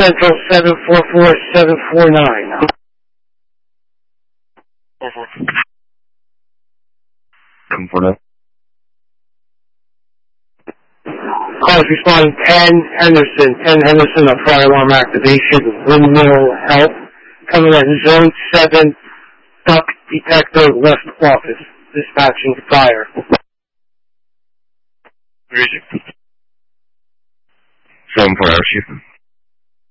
Central 744-749. Calls responding 10 Henderson. 10 Henderson, a fire alarm activation. Windmill Health. Coming at Zone 7, Duck Detector, West Office. Dispatching fire. Music. 7 for our shift.